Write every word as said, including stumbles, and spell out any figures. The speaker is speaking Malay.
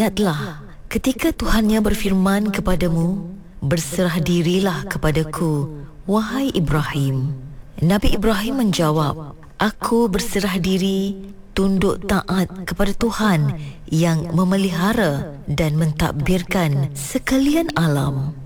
Ingatlah ketika Tuhannya berfirman kepadamu, berserah dirilah kepadaku, wahai Ibrahim. Nabi Ibrahim menjawab, aku berserah diri, tunduk taat kepada Tuhan yang memelihara dan mentadbirkan sekalian alam.